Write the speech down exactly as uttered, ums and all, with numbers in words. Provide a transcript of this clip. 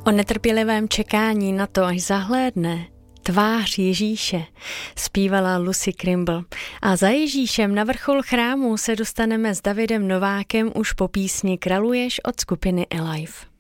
O netrpělivém čekání na to, až zahlédne tvář Ježíše, zpívala Lucy Krimble. A za Ježíšem na vrchol chrámu se dostaneme s Davidem Novákem už po písni Kraluješ od skupiny Alive.